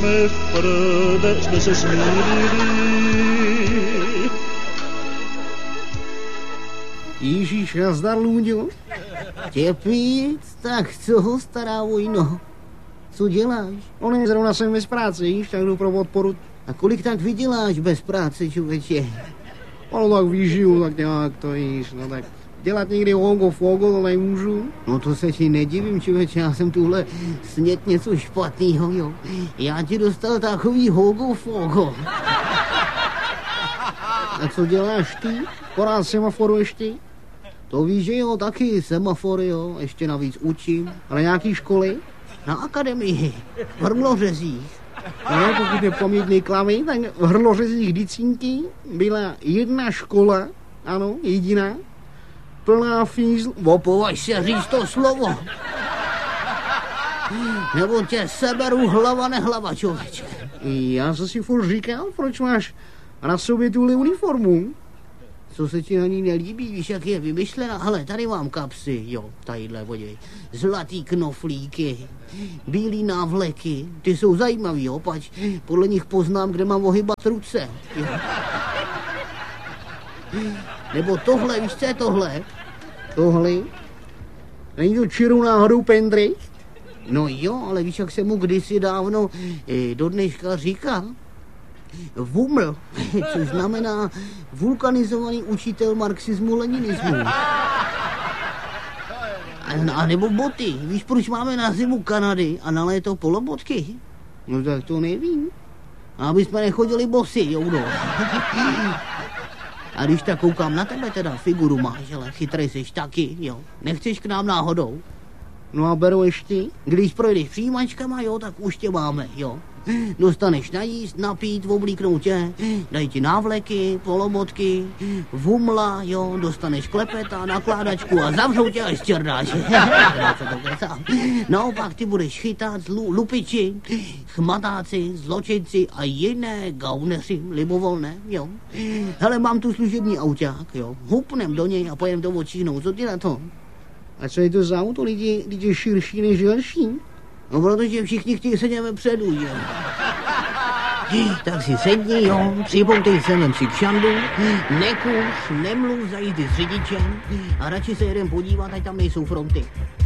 my v prde jsme se smílili. Ježíš, nazdar, Lůďo. Těpic, tak co, stará vojno? Co děláš? On zrovna jsem bez práce, víš, tak jdu pro podporu. A kolik tak vyděláš bez práce, člověče? Ale tak vyžiju, tak nějak to jíš, no tak dělat někdy fogo, to nemůžu. No to se ti nedivím, člověče, já jsem tuhle snět něco špatného, jo. Já ti dostal takový fogo. A co děláš ty? Porád semaforu ještě? To víš, že jo, taky semafory, jo, ještě navíc učím. Ale nějaký školy? Na akademii, v Hrlořezích. No, pokud je pamětný klavy, tak v Hrlořezích Dicínky byla jedna škola, ano, jediná, plná fízl. Opovaž se říct to slovo. Nebo tě seberu hlava nehlava, člověče. Já jsem si furt říkal, proč máš na sobě tuhle uniformu? Co se ti na ní nelíbí, víš, jak je vymyšlená? Hele, tady mám kapsy, jo, tadyhle, podívej. Zlatý knoflíky, bílý návleky, ty jsou zajímavý, jo, pač podle nich poznám, kde mám ohybat ruce, jo. Nebo tohle, víš, co je tohle? Tohle? Není to čiru náhodou Pendricht? No jo, ale víš, jak se mu kdysi dávno do dneška říká? VUML, což znamená vulkanizovaný učitel marxismu-leninismu. A nebo boty. Víš, proč máme na zimu Kanady a na léto polobotky? No tak to nevím. Aby jsme nechodili bosy, joudo. A když tak koukám na tebe teda, figuru máš, ale chytrej seš taky, jo. Nechceš k nám náhodou? No a beru ještě? Když projdeš přijímačkama, jo, tak už tě máme, jo. Dostaneš najíst, napít, oblíknout tě, dají ti návleky, polobotky, vumla, jo, dostaneš klepeta, nakládačku a zavřou tě až čerdáš. Naopak ty budeš chytat lupiči, chmatáci, zločinci a jiné gauneři, libovolné, jo. Hele, mám tu služební auták, jo, hupnem do něj a pojedem to odčíhnout, co ty na to? A co je to za auto, lidi je širší než delší? No, protože všichni chtějí sedět vepředu, jo. Tak si sedni, jo, připoutej se, vem si kšandu, nekuř, nemluv za jízdy s řidičem a radši se jeden podívat, ať tam nejsou fronty.